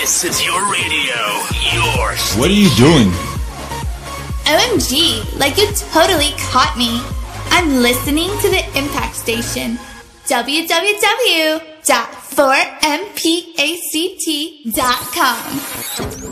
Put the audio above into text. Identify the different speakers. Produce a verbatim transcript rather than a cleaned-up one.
Speaker 1: This is your radio. Your station.
Speaker 2: What are you doing?
Speaker 3: O M G, like you totally caught me. I'm listening to the Impact Station. w w w dot four m pact dot com